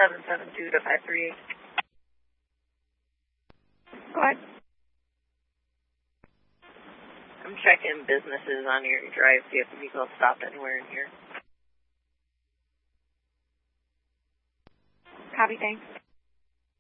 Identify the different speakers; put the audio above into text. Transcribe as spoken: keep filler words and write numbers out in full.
Speaker 1: seven seven two to five three eight. Go ahead. I'm checking businesses on your drive, see if the vehicle stopped anywhere in here. Copy, thanks.